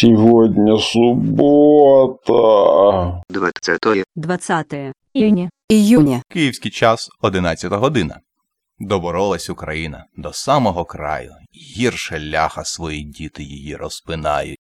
Сегодня суббота. 20 июня. Київський час, 11 година. Доборолась Україна до самого краю. Гірше ляха свої діти її розпинають.